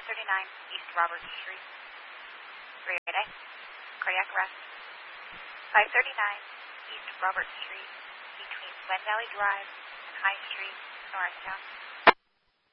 East Roberts Street. 388, cardiac arrest. 539 East Roberts Street, between Glen Valley Drive and High Street, Norristown.